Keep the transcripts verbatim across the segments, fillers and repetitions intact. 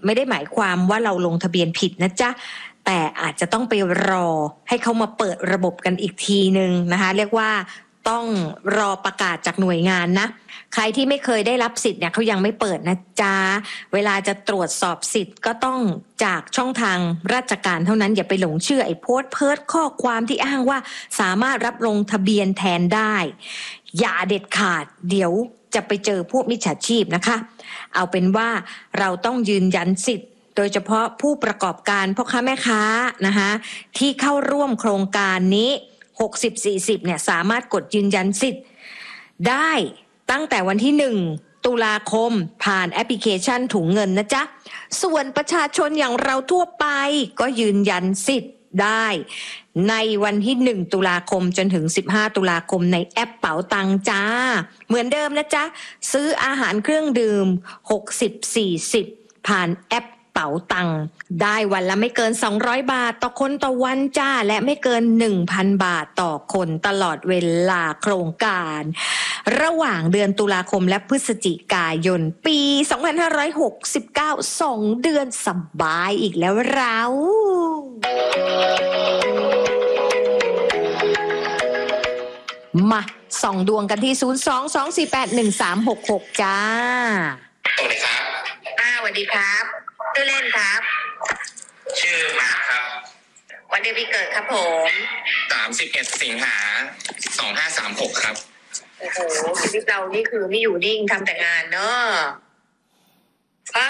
ไม่ได้หมายความว่าเราลงทะเบียนผิดนะจ๊ะแต่อาจจะต้องไปรอให้เขามาเปิดระบบกันอีกทีนึงนะคะเรียกว่าต้องรอประกาศจากหน่วยงานนะใครที่ไม่เคยได้รับสิทธิ์เนี่ยเขายังไม่เปิดนะจ๊ะเวลาจะตรวจสอบสิทธิ์ก็ต้องจากช่องทางราชการเท่านั้นอย่าไปหลงเชื่อไอ้โพสต์เพิร์ทข้อความที่อ้างว่าสามารถรับลงทะเบียนแทนได้อย่าเด็ดขาดเดี๋ยวจะไปเจอพวกมิจฉาชีพนะคะเอาเป็นว่าเราต้องยืนยันสิทธิ์โดยเฉพาะผู้ประกอบการพ่อค้าแม่ค้านะคะที่เข้าร่วมโครงการนี้หกสิบ สี่สิบเนี่ยสามารถกดยืนยันสิทธิ์ได้ตั้งแต่วันที่หนึ่งตุลาคมผ่านแอปพลิเคชันถุงเงินนะจ๊ะส่วนประชาชนอย่างเราทั่วไปก็ยืนยันสิทธิ์ได้ในวันที่หนึ่งตุลาคมจนถึงสิบห้าตุลาคมในแอปเป๋าตังจ้าเหมือนเดิมนะจ๊ะซื้ออาหารเครื่องดื่มหกสิบ สี่สิบผ่านแอปเป๋าตังได้วันละไม่เกินสองร้อยบาทต่อคนต่อวันจ้าและไม่เกิน หนึ่งพัน บาทต่อคนตลอดเวลาโครงการระหว่างเดือนตุลาคมและพฤศจิกายนปีสองพันห้าร้อยหกสิบเก้า สองเดือนสบายอีกแล้วเรามาส่องดวงกันที่ศูนย์ สอง สอง สี่ แปด หนึ่ง สาม หก หกจ้าสวัสดีครับอ่าสวัสดีครับชื่อเล่นครับชื่อมาร์คครับวันเดือนปีเกิดครับผมสามสิบเอ็ดสิงหาสองห้าสามหกครับโอ้โหชีวิตเรานี่คือไม่อยู่นิ่งทำแต่งานเนอะอ่ะ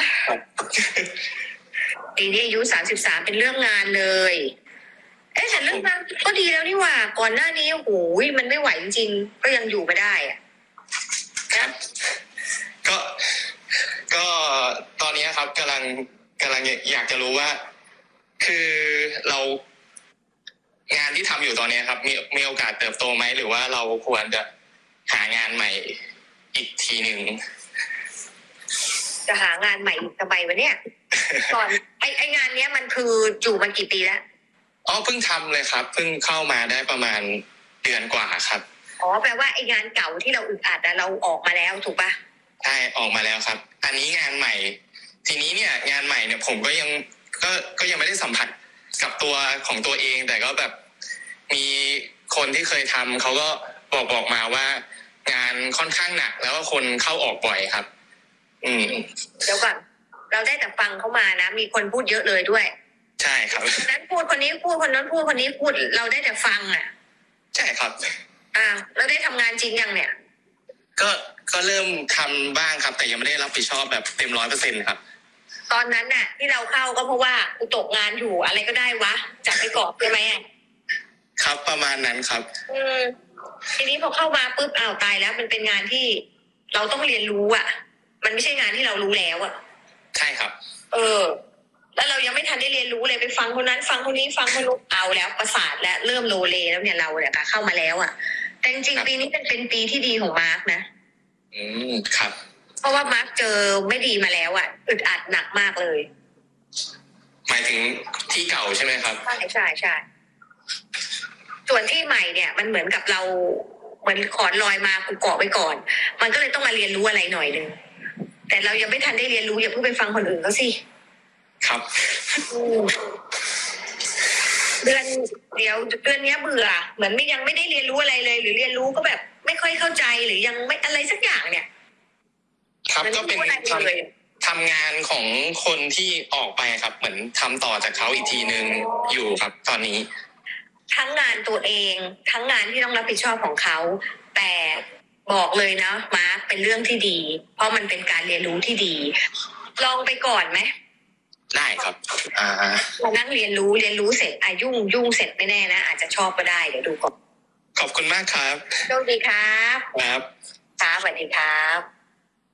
ปีนี้อายุสามสิบสามเป็นเรื่องงานเลยเอ๊ะแต่เรื่องงานก็ดีแล้วนี่หว่าก่อนหน้านี้โอ้โหมันไม่ไหวจริงๆก็ยังอยู่ไม่ได้อ่ะครับก็ก็ตอนนี้ครับกำลังกำลังอยากจะรู้ว่าคือเรางานที่ทำอยู่ตอนนี้ครับมีมีโอกาสเติบโตไหมหรือว่าเราควรจะหางานใหม่อีกทีหนึ่งจะหางานใหม่อีกทำไมวะเนี่ยก่อนไอไองานเนี้ยมันคืออยู่มากี่ปีแล้วอ๋อเพิ่งทำเลยครับเพิ่งเข้ามาได้ประมาณเดือนกว่าครับอ๋อแปลว่าไองานเก่าที่เราอึดอัดเราออกมาแล้วถูกปะใช่ออกมาแล้วครับอันนี้งานใหม่ทีนี้เนี่ยงานใหม่เนี่ยผมก็ยังก็ก็ยังไม่ได้สัมผัสกับตัวของตัวเองแต่ก็แบบมีคนที่เคยทำเขาก็บอกบอกมาว่างานค่อนข้างหนักแล้วก็คนเข้าออกบ่อยครับอืมเดี๋ยวก่อนเราได้แต่ฟังเขามานะมีคนพูดเยอะเลยด้วยใช่ครับคนนั้นพูดคนนี้พูดคนนั้นพูดคนนี้พูดเราได้แต่ฟังอ่ะใช่ครับอ่าแล้วได้ทำงานจริงยังเนี่ยก็ก็เริ่มทำบ้างครับแต่ยังไม่ได้รับผิดชอบแบบเต็มร้อยเปอร์เซ็นต์ครับตอนนั้นน่ะที่เราเข้าก็เพราะว่ากูตกงานอยู่อะไรก็ได้วะจับไปกอบใช่ไหมครับประมาณนั้นครับอืมทีนี้พอเข้ามาปุ๊บอ้าวตายแล้วมันเป็นงานที่เราต้องเรียนรู้อ่ะมันไม่ใช่งานที่เรารู้แล้วอ่ะใช่ครับเออแล้วเรายังไม่ทันได้เรียนรู้เลยไปฟังคนนั้นฟังคนนี้ฟังคนนู้นเอาแล้วประสาทแล้วเริ่มโลเลแล้วเนี่ยเราเนี่ยค่ะเข้ามาแล้วอ่ะแต่จริงๆปีนี้เป็นเป็นปีที่ดีของมาร์กนะอืมครับเพราะว่ามาร์กเจอไม่ดีมาแล้วอ่ะอึดอัดหนักมากเลยหมายถึงที่เก่าใช่ไหมครับใช่ใช่ใช่ส่วนที่ใหม่เนี่ยมันเหมือนกับเราเหมือนขอนลอยมากูเกาะไว้ก่อนมันก็เลยต้องมาเรียนรู้อะไรหน่อยนึงแต่เรายังไม่ทันได้เรียนรู้อย่าเพิ่งไปฟังคนอื่นเขาสิครับเดือนเดี๋ยวเดือนนี้เบื่อเหมือนไม่ยังไม่ได้เรียนรู้อะไรเลยหรือเรียนรู้ก็แบบไม่ค่อยเข้าใจหรือยังไม่อะไรสักอย่างเนี่ยครับก็เป็นทำทำงานของคนที่ออกไปครับเหมือนทำต่อจากเขาอีกทีนึงอยู่ครับตอนนี้ทั้งงานตัวเองทั้งงานที่ต้องรับผิดชอบของเขาแต่บอกเลยนะมาร์คเป็นเรื่องที่ดีเพราะมันเป็นการเรียนรู้ที่ดีลองไปก่อนไหมได้ครับอ่ามานั่งเรียนรู้เรียนรู้เสร็จอายุ่งยุ่งเสร็จไม่แน่นะอาจจะชอบก็ได้เดี๋ยวดูก่อนขอบคุณมากครับโชคดีครับครับครับสวัสดีครับ